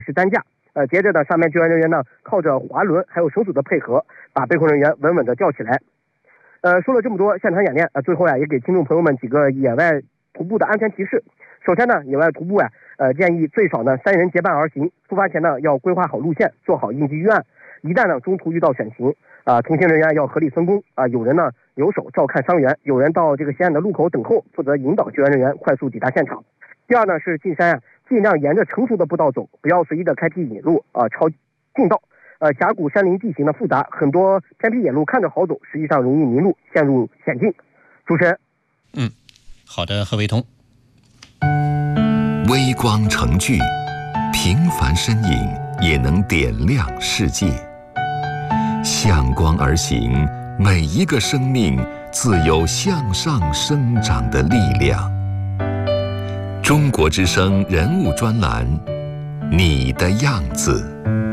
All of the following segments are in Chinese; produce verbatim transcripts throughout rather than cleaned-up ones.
是担架。呃，接着呢，上面救援人员呢靠着滑轮还有绳索的配合，把被困人员稳稳的吊起来。呃，说了这么多现场演练，呃，最后呀、啊、也给听众朋友们几个野外徒步的安全提示。首先呢，野外徒步呀、啊，呃，建议最少呢三人结伴而行，出发前呢要规划好路线，做好应急预案。一旦呢中途遇到险情，啊、呃，同行人员要合理分工啊、呃，有人呢留守照看伤员，有人到这个险险的路口等候，负责引导救援人员快速抵达现场。第二呢是进山啊，尽量沿着成熟的步道走，不要随意的开辟引路啊、呃，抄近道。呃，峡谷山林地形的复杂，很多偏僻野路看着好走，实际上容易迷路，陷入险境。主持人， 嗯，好的，何维通。 微光成炬，平凡身影也能点亮世界。向光而行，每一个生命自有向上生长的力量。中国之声人物专栏，你的样子。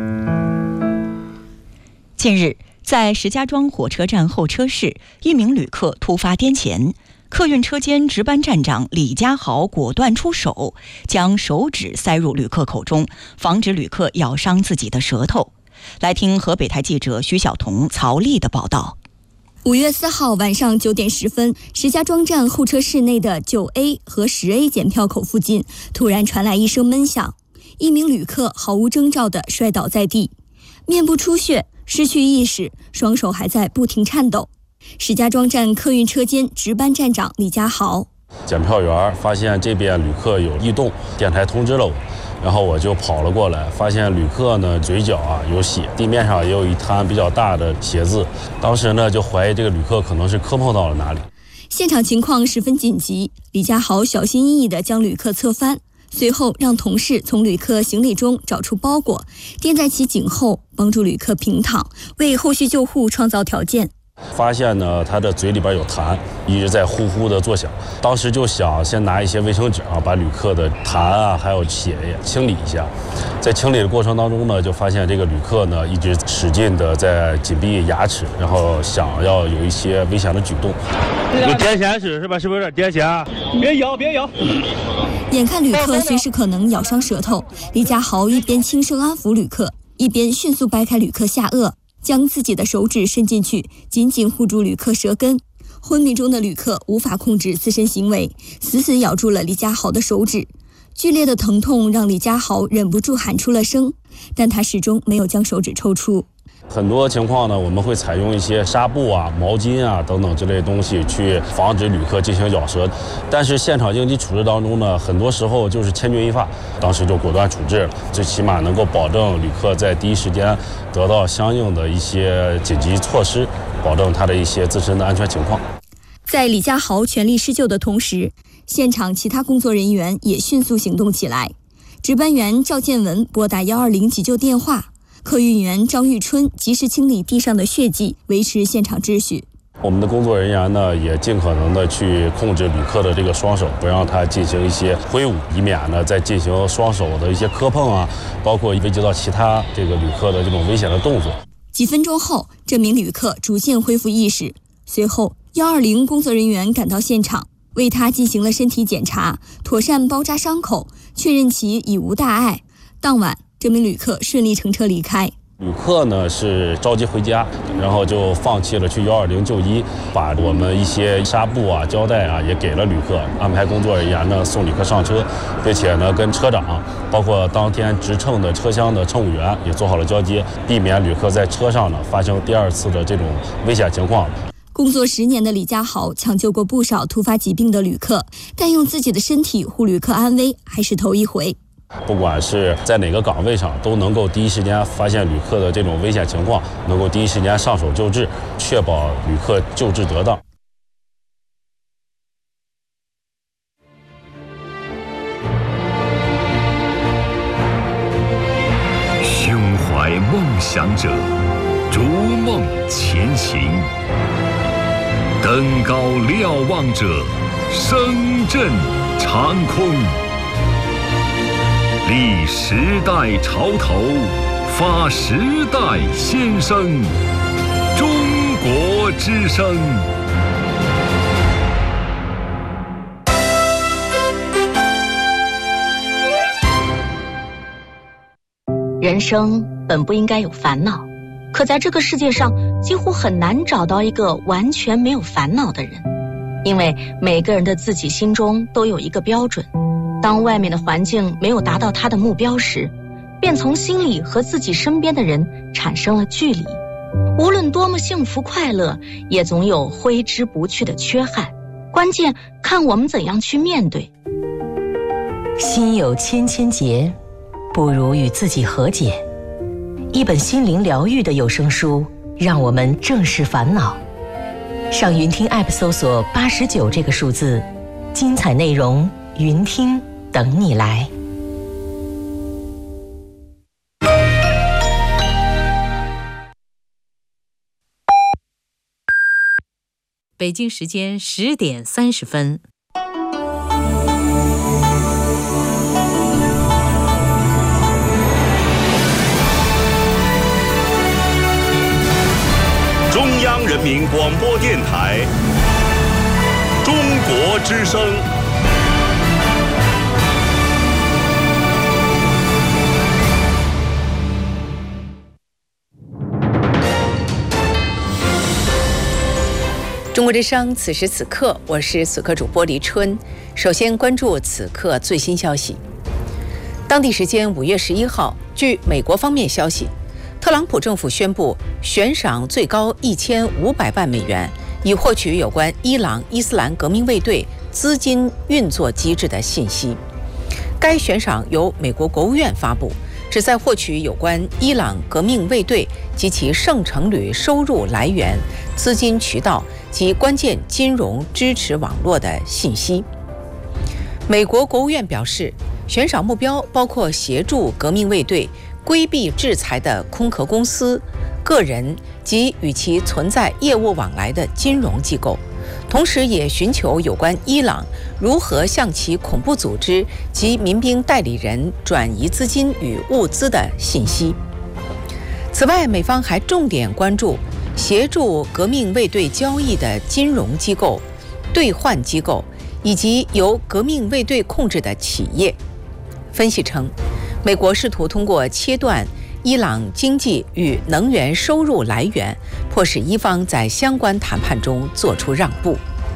近日，在石家庄火车站候车室，一名旅客突发癫痫，客运车间值班站长李家豪果断出手，将手指塞入旅客口中，防止旅客咬伤自己的舌头。来听河北台记者徐晓彤、曹丽的报道。 五月四号晚上九点十分，石家庄站候车室内的九 A 和十 A 检票口附近，突然传来一声闷响，一名旅客毫无征兆地摔倒在地，面部出血，失去意识，双手还在不停颤抖。石家庄站客运车间值班站长李家豪， 检票员发现这边旅客有异动，电台通知了我，然后我就跑了过来，发现旅客呢嘴角啊有血，地面上也有一滩比较大的血渍。当时呢就怀疑这个旅客可能是磕碰到了哪里。 现场情况十分紧急，李家豪小心翼翼地将旅客侧翻，随后让同事从旅客行李中找出包裹，垫在其颈后，帮助旅客平躺，为后续救护创造条件。 发现呢他的嘴里边有痰，一直在呼呼的作响。当时就想先拿一些卫生纸啊，把旅客的痰啊还有血液清理一下。在清理的过程当中呢，就发现这个旅客呢一直使劲的在紧闭牙齿，然后想要有一些危险的举动。 有癫痫是是吧？是不是有点癫痫？别咬别咬。 眼看旅客随时可能咬伤舌头，李家豪一边轻声安抚旅客，一边迅速掰开旅客下颚，将自己的手指伸进去，紧紧护住旅客舌根。昏迷中的旅客无法控制自身行为，死死咬住了李家豪的手指。剧烈的疼痛让李家豪忍不住喊出了声，但他始终没有将手指抽出。 很多情况呢，我们会采用一些纱布啊、毛巾啊等等之类的东西去防止旅客进行咬舌，但是现场应急处置当中呢，很多时候就是千钧一发，当时就果断处置了，最起码能够保证旅客在第一时间得到相应的一些紧急措施，保证他的一些自身的安全情况。 在李家豪全力施救的同时，现场其他工作人员也迅速行动起来。值班员赵建文拨打一二零急救电话，客运员张玉春及时清理地上的血迹，维持现场秩序。 我们的工作人员呢，也尽可能的去控制旅客的这个双手，不让他进行一些挥舞，以免呢再进行双手的一些磕碰啊，包括危及到其他这个旅客的这种危险的动作。 几分钟后，这名旅客逐渐恢复意识，随后一二零工作人员赶到现场，为他进行了身体检查，妥善包扎伤口，确认其已无大碍。当晚，这名旅客顺利乘车离开。 旅客呢是着急回家，然后就放弃了去一二零就医，把我们一些纱布啊、胶带啊也给了旅客，安排工作人员呢送旅客上车，并且呢跟车长，包括当天值乘的车厢的乘务员也做好了交接，避免旅客在车上呢发生第二次的这种危险情况。 工作十年的李家豪抢救过不少突发疾病的旅客，但用自己的身体护旅客安危还是头一回。 不管是在哪个岗位上，都能够第一时间发现旅客的这种危险情况，能够第一时间上手救治，确保旅客救治得当。 胸怀梦想者，逐梦前行；登高瞭望者，声震长空。立时代潮头，发时代先声。中国之声。 人生本不应该有烦恼，可在这个世界上几乎很难找到一个完全没有烦恼的人，因为每个人的自己心中都有一个标准，当外面的环境没有达到他的目标时，便从心里和自己身边的人产生了距离。无论多么幸福快乐，也总有挥之不去的缺憾，关键看我们怎样去面对。 心有千千结，不如与自己和解。一本心灵疗愈的有声书，让我们正视烦恼。上云听 App 搜索八十九这个数字，精彩内容云听等你来。 北京时间十点三十分。 中央人民广播电台中国之声。 中国之声，此时此刻，我是此刻主播黎春。首先关注此刻最新消息。当地时间五月十一号，据美国方面消息，特朗普政府宣布悬赏最高一千五百万美元，以获取有关伊朗伊斯兰革命卫队资金运作机制的信息。该悬赏由美国国务院发布，旨在获取有关伊朗革命卫队及其圣城旅收入来源、资金渠道及关键金融支持网络的信息。美国国务院表示，悬赏目标包括协助革命卫队规避制裁的空壳公司、个人及与其存在业务往来的金融机构，同时也寻求有关伊朗如何向其恐怖组织及民兵代理人转移资金与物资的信息。此外，美方还重点关注协助革命卫队交易的金融机构、兑换机构以及由革命卫队控制的企业。分析称，美国试图通过切断伊朗经济与能源收入来源，迫使伊方在相关谈判中做出让步。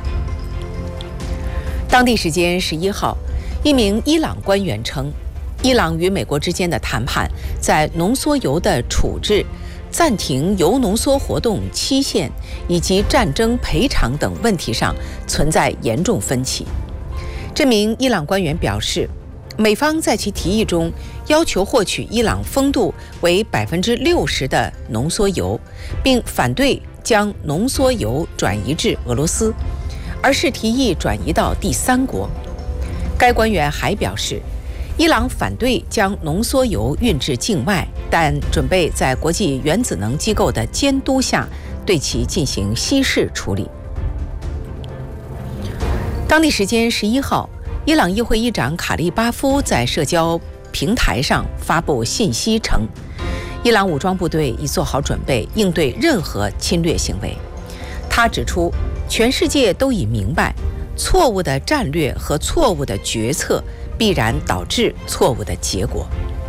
当地时间十一号，一名伊朗官员称，伊朗与美国之间的谈判在浓缩铀的处置、暂停铀浓缩活动期限以及战争赔偿等问题上存在严重分歧。这名伊朗官员表示，美方在其提议中要求获取伊朗风度为百分之六十的浓缩铀，并反对将浓缩铀转移至俄罗斯，而是提议转移到第三国。该官员还表示，伊朗反对将浓缩铀运至境外，但准备在国际原子能机构的监督下对其进行稀释处理。当地时间十一号，伊朗议会议长卡利巴夫在社交平台上发布信息称，伊朗武装部队已做好准备应对任何侵略行为。他指出，全世界都已明白，错误的战略和错误的决策必然导致错误的结果。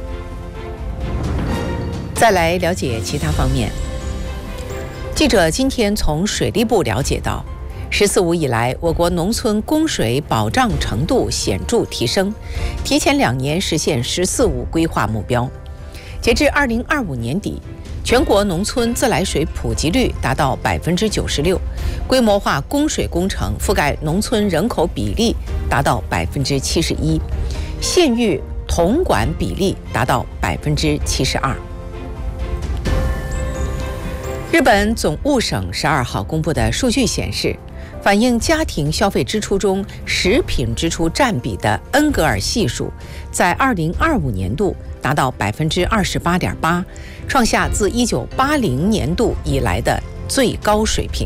再来了解其他方面。记者今天从水利部了解到，十四五以来，我国农村供水保障程度显著提升，提前两年实现十四五规划目标。截至二零二五年底，全国农村自来水普及率达到百分之九十六，规模化供水工程覆盖农村人口比例达到百分之七十一，县域统管比例达到百分之七十二。日本总务省十二号公布的数据显示，反映家庭消费支出中食品支出占比的恩格尔系数，在二零二五年度达到百分之二十八点八，创下自一九八零年度以来的最高水平。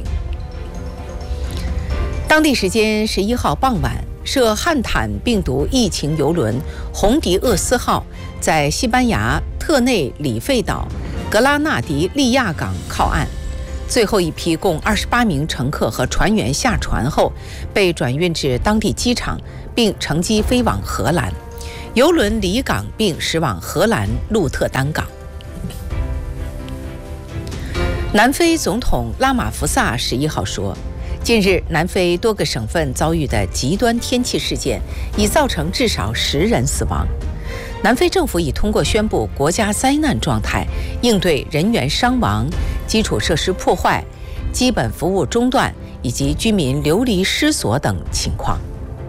当地时间十一号傍晚，涉汉坦病毒疫情邮轮红迪厄斯号在西班牙特内里费岛格拉纳迪利亚港靠岸。最后一批共二十八名乘客和船员下船后，被转运至当地机场，并乘机飞往荷兰。 邮轮离港并驶往荷兰鹿特丹港。南非总统拉马福萨十一号说，近日南非多个省份遭遇的极端天气事件已造成至少十人死亡。南非政府已通过宣布国家灾难状态，应对人员伤亡、基础设施破坏、基本服务中断以及居民流离失所等情况。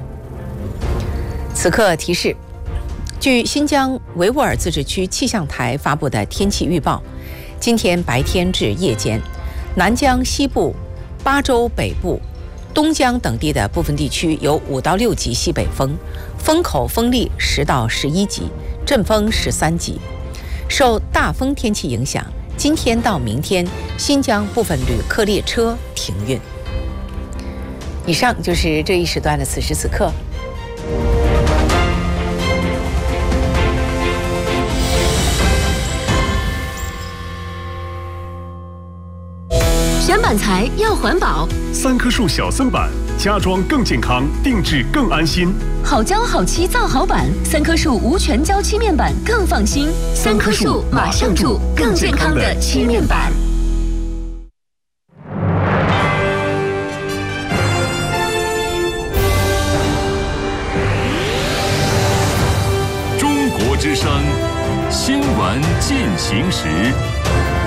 此刻提示，据新疆维吾尔自治区气象台发布的天气预报，今天白天至夜间，南疆西部、巴州北部、东疆等地的部分地区有五到六级西北风，风口风力十到十一级，阵风十三级。受大风天气影响，今天到明天，新疆部分旅客列车停运。以上就是这一时段的此时此刻。 选板材要环保， 三棵树小森板，家装更健康，定制更安心。 好胶好漆造好板，三棵树无全胶漆面板更放心。三棵树马上住更健康的漆面板。 中国之声，新闻进行时。